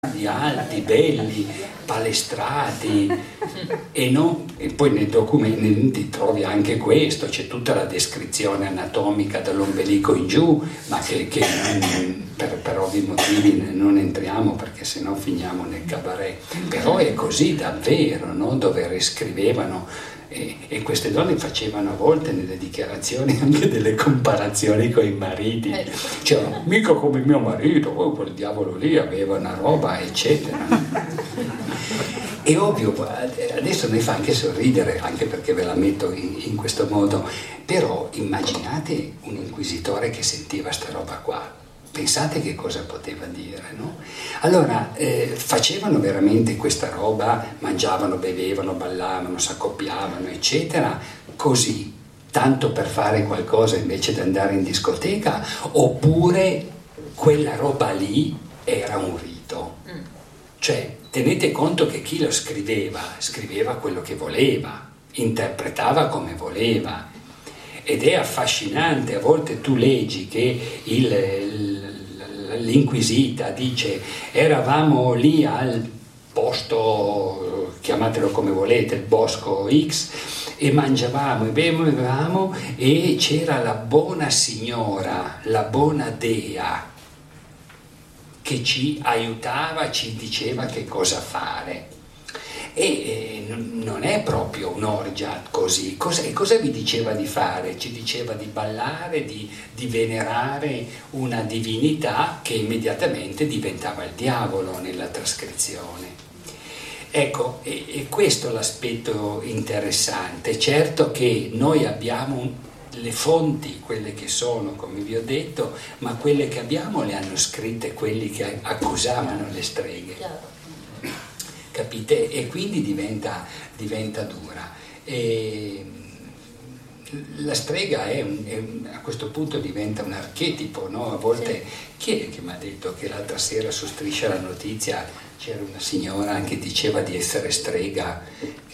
alti, belli, palestrati e poi nei documenti trovi anche questo, c'è tutta la descrizione anatomica dall'ombelico in giù, ma che per ovvi motivi non entriamo perché sennò finiamo nel cabaret, però è così davvero, no? Dove riscrivevano e queste donne facevano a volte nelle dichiarazioni anche delle comparazioni con i mariti, cioè mica come mio marito, quel diavolo lì aveva una roba eccetera. È ovvio, adesso mi fa anche sorridere, anche perché ve la metto in questo modo, però immaginate un inquisitore che sentiva sta roba qua. Pensate che cosa poteva dire, no? Allora, facevano veramente questa roba, mangiavano, bevevano, ballavano, s'accoppiavano, eccetera, così, tanto per fare qualcosa invece di andare in discoteca, oppure quella roba lì era un rito. Cioè, tenete conto che chi lo scriveva quello che voleva, interpretava come voleva. Ed è affascinante, a volte tu leggi che l'inquisita dice eravamo lì al posto, chiamatelo come volete, il bosco X, e mangiavamo e bevevamo e c'era la buona signora, la buona dea che ci aiutava, ci diceva che cosa fare. E non è proprio un'orgia così. Cosa vi diceva di fare? Ci diceva di ballare, di venerare una divinità che immediatamente diventava il diavolo nella trascrizione. Ecco, e questo è l'aspetto interessante. Certo che noi abbiamo le fonti, quelle che sono, come vi ho detto, ma quelle che abbiamo le hanno scritte quelli che accusavano le streghe. Capite? E quindi diventa dura. E la strega a questo punto diventa un archetipo, no? A volte chi è che mi ha detto che l'altra sera su Striscia la Notizia c'era una signora che diceva di essere strega,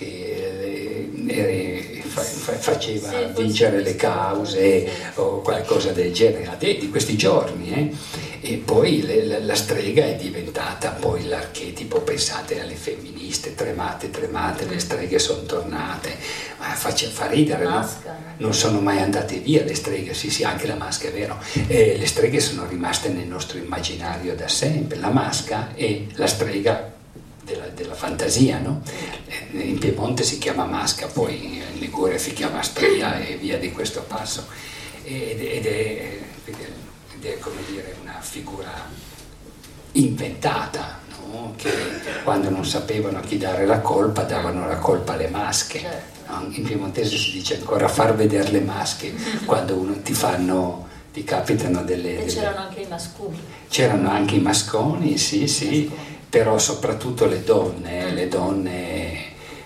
che faceva vincere le cause o qualcosa del genere, di questi giorni, E poi la strega è diventata poi l'archetipo, pensate alle femministe, tremate, le streghe sono tornate, ma fa ridere, no? Non sono mai andate via le streghe, sì, anche la masca è vero, le streghe sono rimaste nel nostro immaginario da sempre, la masca è la strega della fantasia, no? In Piemonte si chiama masca, poi in Liguria si chiama stria e via di questo passo, ed è come dire una figura inventata, no? Che quando non sapevano a chi dare la colpa davano la colpa alle masche, no? In piemontese si dice ancora far vedere le masche quando ti capitano delle... C'erano anche i masconi. C'erano anche i masconi, sì, però soprattutto le donne,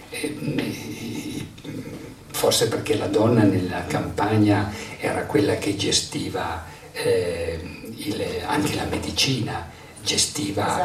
forse perché la donna nella campagna era quella che gestiva anche la medicina, gestiva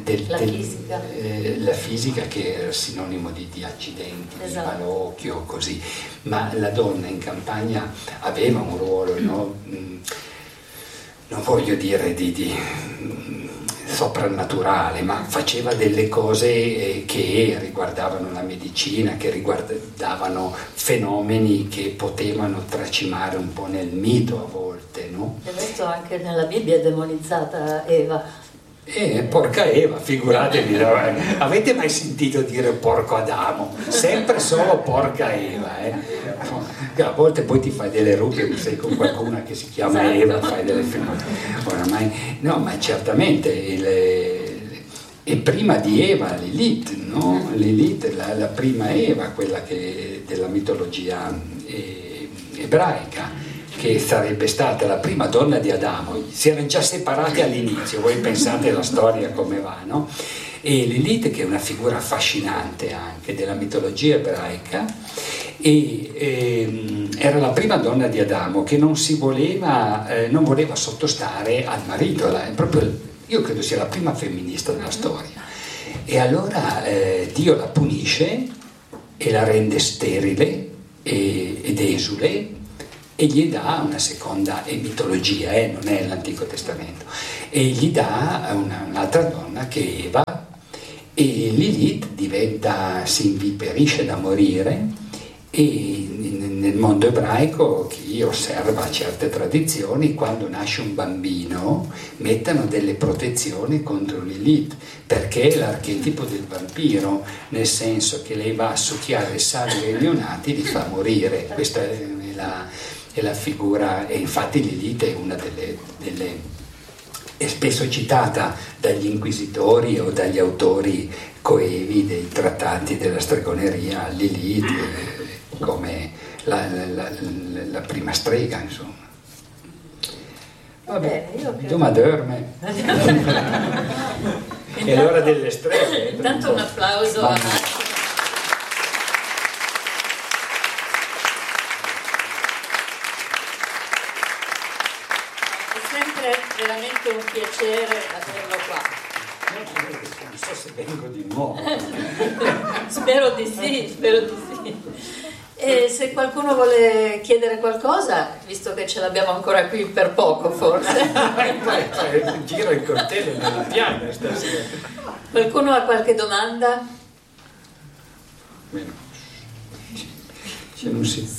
la fisica che era sinonimo di accidenti, di malocchio, così, ma la donna in campagna aveva un ruolo, no? Non voglio dire di soprannaturale, ma faceva delle cose che riguardavano la medicina, che riguardavano fenomeni che potevano tracimare un po' nel mito a volte, no? Del resto anche nella Bibbia è demonizzata Eva. Porca Eva, figuratevi, avete mai sentito dire porco Adamo? Sempre solo porca Eva, A volte poi ti fai delle rughe, sei con qualcuna che si chiama Eva, fai delle figure. Oramai, no, ma certamente, e prima di Eva Lilith, no? Lilith, la prima Eva, quella della mitologia ebraica, che sarebbe stata la prima donna di Adamo, si erano già separate all'inizio, voi pensate la storia come va, no? E Lilith, che è una figura affascinante anche della mitologia ebraica, era la prima donna di Adamo che non voleva sottostare al marito, io credo sia la prima femminista della storia, e allora Dio la punisce e la rende sterile ed esule, e gli dà una seconda, è mitologia, non è l'Antico Testamento, e gli dà un'altra donna che è Eva, e Lilith si inviperisce da morire. E nel mondo ebraico, chi osserva certe tradizioni, quando nasce un bambino mettono delle protezioni contro Lilith, perché è l'archetipo del vampiro, nel senso che lei va a succhiare il sangue ai neonati e li fa morire. Questa è la figura, e infatti Lilith è una è spesso citata dagli inquisitori o dagli autori coevi dei trattati della stregoneria, Lilith come la prima strega, insomma. Vabbè, Duma dorme. È l'ora delle streghe. Intanto un applauso a veramente un piacere averlo qua. Non so se vengo di nuovo. Spero di sì. E se qualcuno vuole chiedere qualcosa, visto che ce l'abbiamo ancora qui per poco forse. Giro il coltello nella piana stasera. Qualcuno ha qualche domanda? Meno. Se non si...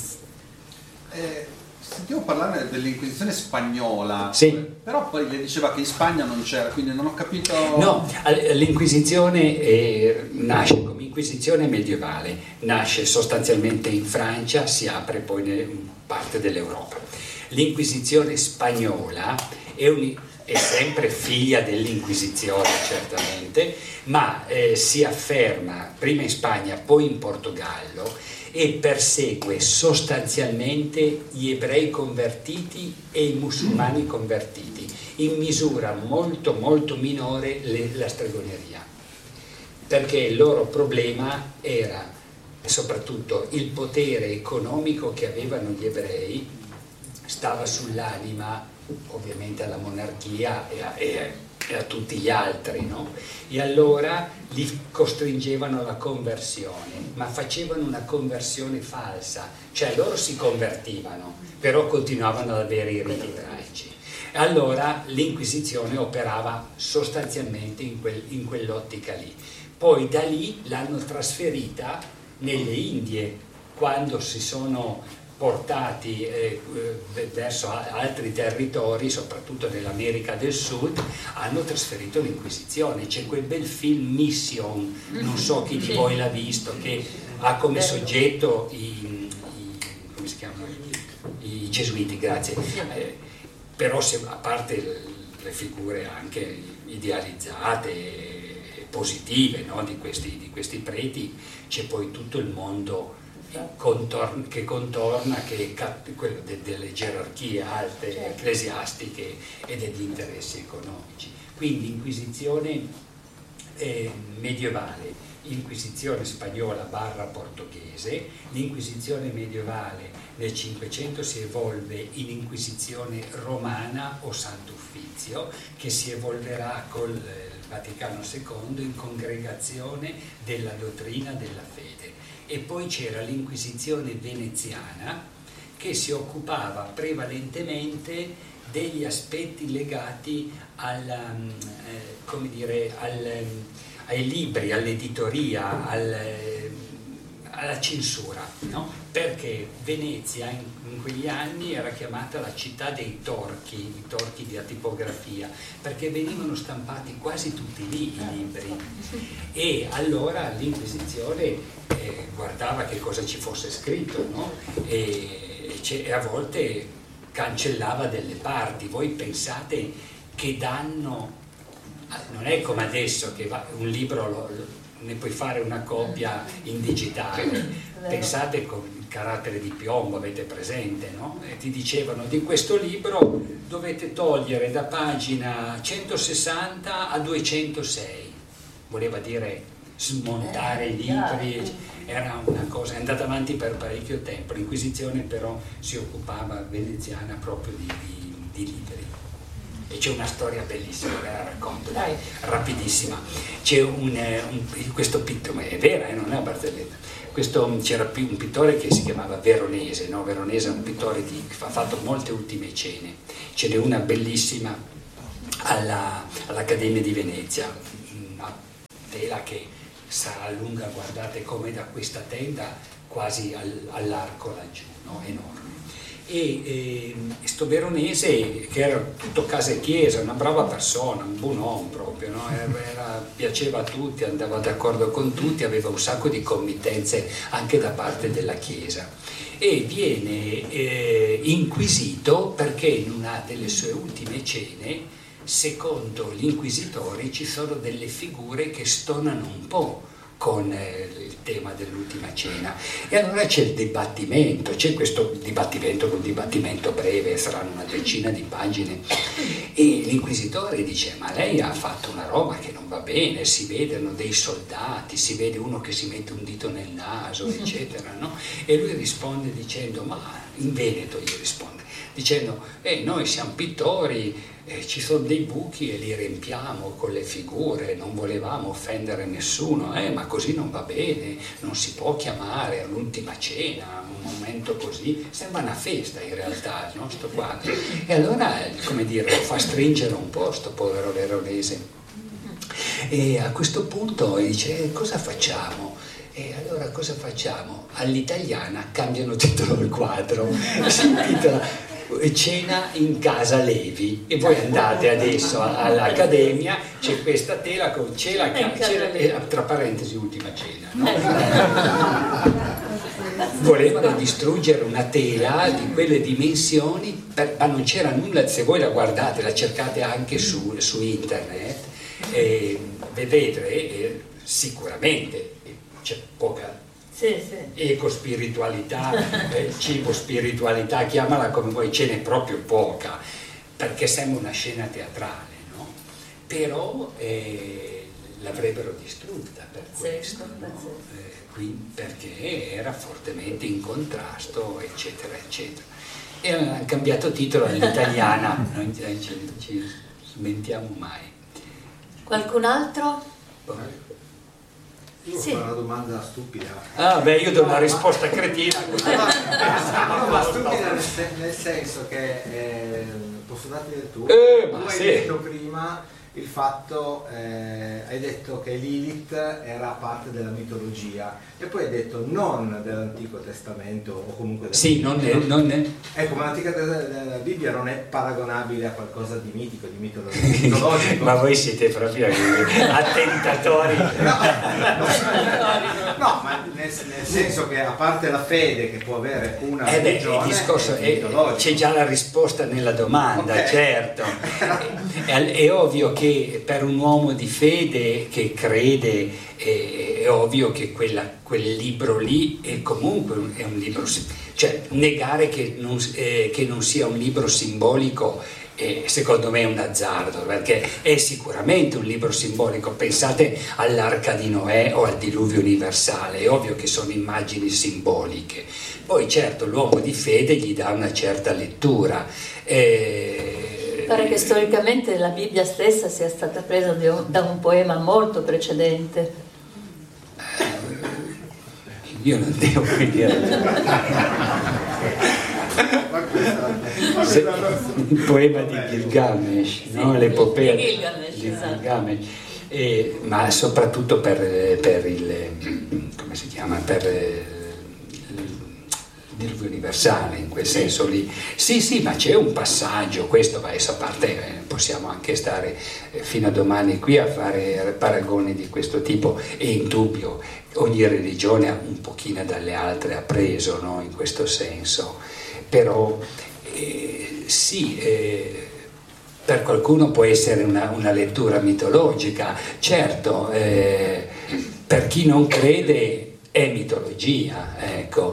Sentivo parlare dell'Inquisizione spagnola, sì. Però poi le diceva che in Spagna non c'era, quindi non ho capito... No, l'Inquisizione nasce come Inquisizione medievale, nasce sostanzialmente in Francia, si apre poi in parte dell'Europa. L'Inquisizione spagnola è sempre figlia dell'Inquisizione, certamente, ma si afferma prima in Spagna, poi in Portogallo, e persegue sostanzialmente gli ebrei convertiti e i musulmani convertiti, in misura molto molto minore la stregoneria, perché il loro problema era soprattutto il potere economico che avevano gli ebrei, stava sull'anima ovviamente alla monarchia e a tutti gli altri, no? E allora li costringevano alla conversione, ma facevano una conversione falsa, cioè loro si convertivano, però continuavano ad avere i riti ebraici. Allora l'Inquisizione operava sostanzialmente in quell'ottica lì. Poi da lì l'hanno trasferita nelle Indie, quando si sono portati verso altri territori, soprattutto nell'America del Sud, hanno trasferito l'Inquisizione. C'è quel bel film Mission, non so chi di voi l'ha visto, che ha come soggetto come si chiamano? I gesuiti, grazie. Però a parte le figure anche idealizzate, positive, no? di questi preti, c'è poi tutto il mondo che contorna, che è quello delle gerarchie alte, ecclesiastiche e degli interessi economici. Quindi Inquisizione medievale, Inquisizione spagnola / portoghese. L'Inquisizione medievale nel Cinquecento si evolve in Inquisizione romana o Sant'Uffizio, che si evolverà col Vaticano II in Congregazione della dottrina della fede. E poi c'era l'Inquisizione veneziana, che si occupava prevalentemente degli aspetti legati ai libri, all'editoria, alla censura, no? Perché Venezia in quegli anni era chiamata la città dei torchi, i torchi della tipografia, perché venivano stampati quasi tutti lì i libri. E allora l'Inquisizione guardava che cosa ci fosse scritto, no? E a volte cancellava delle parti. Voi pensate che danno, non è come adesso che un libro ne puoi fare una copia in digitale, pensate con il carattere di piombo, avete presente, no? E ti dicevano: di questo libro dovete togliere da pagina 160 a 206, voleva dire smontare i libri. Era una cosa, è andata avanti per parecchio tempo. L'Inquisizione però si occupava, veneziana, proprio di libri. E c'è una storia bellissima, ve la racconto, dai, rapidissima. C'è questo pittore, è vera, non è una barzelletta. C'era un pittore che si chiamava Veronese, no? Veronese è un pittore che ha fatto molte ultime cene. Ce n'è una bellissima all'Accademia di Venezia, una tela che sarà lunga, guardate come da questa tenda quasi all'arco laggiù, no? Enorme. E sto veronese, che era tutto casa e chiesa, una brava persona, un buon uomo proprio, no? Piaceva a tutti, andava d'accordo con tutti, aveva un sacco di committenze anche da parte della chiesa, e viene inquisito perché in una delle sue ultime cene, secondo gli inquisitori, ci sono delle figure che stonano un po' con il tema dell'ultima cena, e allora c'è il dibattimento, c'è questo dibattimento, un dibattimento breve, saranno una decina di pagine, e l'inquisitore dice: ma lei ha fatto una roba che non va bene, si vedono dei soldati, si vede uno che si mette un dito nel naso, eccetera, no? E lui risponde dicendo, ma in Veneto gli risponde, dicendo, noi siamo pittori, ci sono dei buchi e li riempiamo con le figure, non volevamo offendere nessuno, ma così non va bene, non si può chiamare all'ultima cena, un momento così, sembra una festa in realtà, no? Sto quadro. E allora, come dire, lo fa stringere un po' sto povero veronese. E a questo punto dice, cosa facciamo? E allora cosa facciamo? All'italiana cambiano titolo del quadro, si intitola Cena in casa Levi, e voi andate adesso all'Accademia, c'è questa tela con cena tra parentesi ultima cena, no? Volevano distruggere una tela di quelle dimensioni, ma non c'era nulla. Se voi la guardate, la cercate anche su internet, vedete sicuramente c'è poca ecospiritualità, cibo spiritualità, chiamala come vuoi, ce n'è proprio poca, perché sembra una scena teatrale, no? Però l'avrebbero distrutta per questo, no? Perché era fortemente in contrasto, eccetera, eccetera. E hanno cambiato titolo all'italiana, non ci smentiamo mai. Qualcun altro? Io ho una domanda stupida. Io do una risposta cretina. Ma stupida nel senso che posso darti del tuo? Tu hai detto prima il fatto, hai detto che Lilith era parte della mitologia, e poi hai detto non dell'Antico Testamento, o comunque non è. Ecco, ma la Bibbia non è paragonabile a qualcosa di mitico, di mitologico. Ma voi siete proprio attentatori. No, ma nel senso che, a parte la fede che può avere una religione, il discorso c'è già la risposta nella domanda, okay. Certo. È ovvio che per un uomo di fede che crede, è ovvio che quel libro lì è comunque un libro, cioè negare che non sia un libro simbolico, secondo me è un azzardo, perché è sicuramente un libro simbolico. Pensate all'Arca di Noè o al diluvio universale, è ovvio che sono immagini simboliche. Poi certo l'uomo di fede gli dà una certa lettura. Pare che storicamente la Bibbia stessa sia stata presa da un poema molto precedente. Io non devo dire. Il poema di Gilgamesh, no? L'epopea di Gilgamesh, ma soprattutto per il come si chiama, per il diluvio universale, in quel senso lì. Sì, ma c'è un passaggio, questo va a parte, possiamo anche stare fino a domani qui a fare paragoni di questo tipo, è indubbio, ogni religione un pochino dalle altre ha preso, no? In questo senso, però per qualcuno può essere una lettura mitologica, certo, per chi non crede è mitologia, ecco.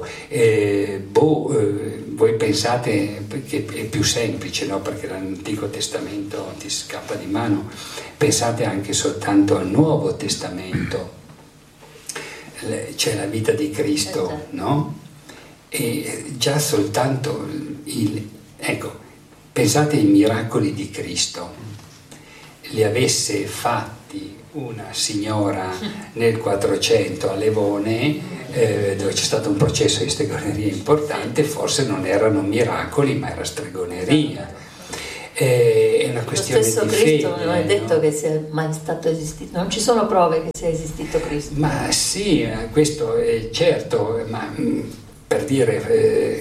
Voi pensate che è più semplice, no? Perché l'Antico Testamento ti scappa di mano, pensate anche soltanto al Nuovo Testamento, c'è la vita di Cristo, no? E già soltanto ecco, pensate ai miracoli di Cristo, li avesse fatti una signora nel 400 a Levone, dove c'è stato un processo di stregoneria importante, forse non erano miracoli ma era stregoneria. è una questione di Cristo fede. non è detto che sia mai stato esistito, non ci sono prove che sia esistito Cristo. Ma sì, questo è certo, ma per dire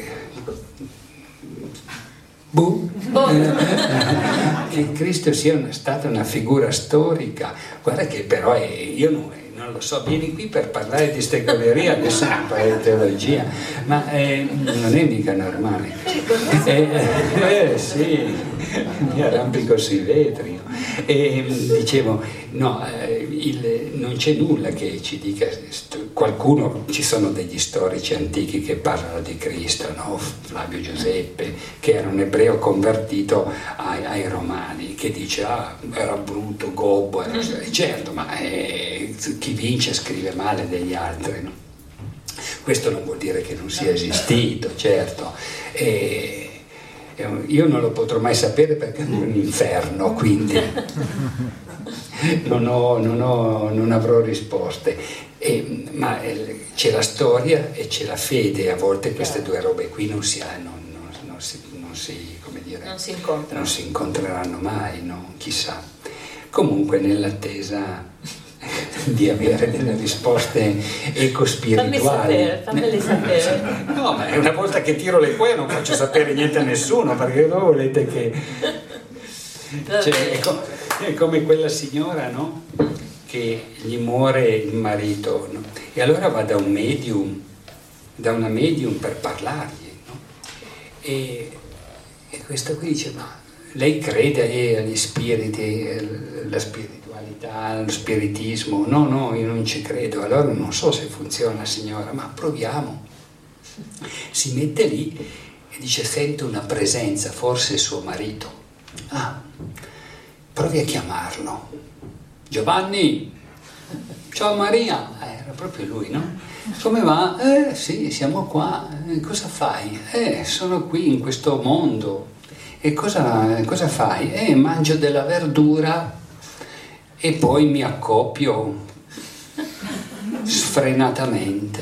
che Cristo sia stata una figura storica, guarda che però io non lo so, vieni qui per parlare di stegoleria, adesso non parli di teologia, ma non è mica normale. Sì, mi arrampico sui vetri. Dicevo, no, non c'è nulla che ci dica, qualcuno, ci sono degli storici antichi che parlano di Cristo, no? Flavio Giuseppe, che era un ebreo convertito ai Romani, che dice, era brutto, gobbo, certo, ma chi vince scrive male degli altri, no? Questo non vuol dire che non sia esistito, certo. Io non lo potrò mai sapere perché è un inferno, quindi non avrò risposte. Ma c'è la storia e c'è la fede, a volte queste due robe qui non si incontreranno mai, no? Chissà. Comunque nell'attesa di avere delle risposte ecospirituali. Fammeli sapere. No, ma una volta che tiro le cuoia non faccio sapere niente a nessuno, perché voi volete che... Cioè, è come quella signora, no? Che gli muore il marito, no? E allora va da una medium per parlargli, no? E questo qui dice, ma lei crede agli spiriti, alla spiritualità, allo spiritismo? No, io non ci credo. Allora non so se funziona, signora, ma proviamo. Si mette lì e dice, sento una presenza, forse è suo marito. Provi a chiamarlo. Giovanni, ciao Maria. Era proprio lui, no? Come va? Sì, siamo qua. Cosa fai? Sono qui in questo mondo. E cosa fai? Mangio della verdura e poi mi accoppio sfrenatamente.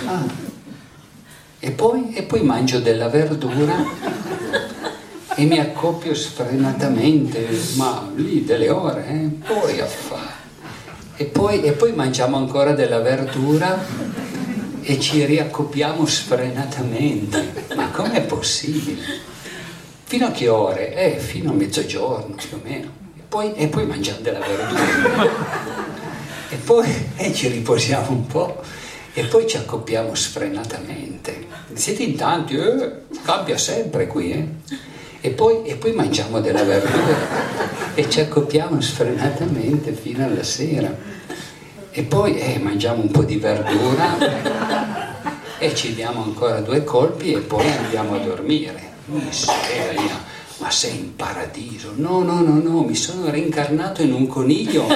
E poi mangio della verdura e mi accoppio sfrenatamente, ma lì delle ore, poi affare. E poi mangiamo ancora della verdura e ci riaccoppiamo sfrenatamente. Ma com'è possibile? Fino a che ore? Fino a mezzogiorno più o meno. E poi mangiamo della verdura. E poi ci riposiamo un po'. E poi ci accoppiamo sfrenatamente. Siete in tanti? Cambia sempre qui, E poi mangiamo della verdura. E ci accoppiamo sfrenatamente fino alla sera. E poi mangiamo un po' di verdura. E ci diamo ancora 2 colpi e poi andiamo a dormire. Miseria, ma sei in paradiso? No, mi sono reincarnato in un coniglio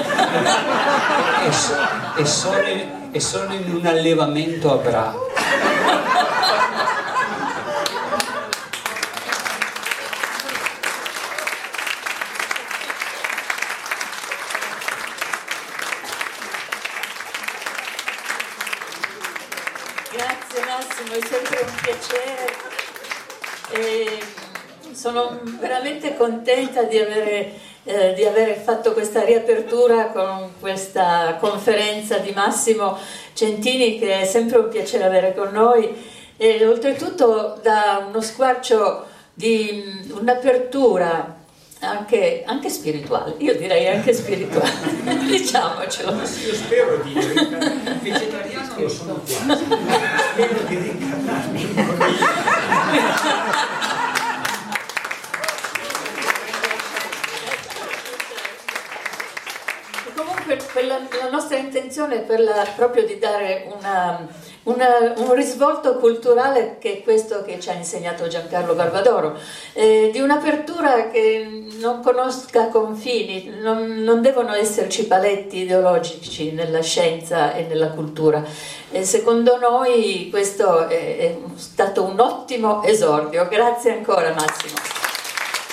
e sono in un allevamento a Bra. Grazie Massimo, è sempre un piacere. Sono veramente contenta di avere fatto questa riapertura con questa conferenza di Massimo Centini, che è sempre un piacere avere con noi, e oltretutto dà uno squarcio di un'apertura anche spirituale, io direi anche spirituale, diciamocelo. Io spero di vegetariano lo sono quasi, spero di reincarnarmi. La nostra intenzione è proprio di dare un risvolto culturale, che è questo che ci ha insegnato Giancarlo Barbadoro, di un'apertura che non conosca confini, non devono esserci paletti ideologici nella scienza e nella cultura. Secondo noi questo è stato un ottimo esordio. Grazie ancora Massimo.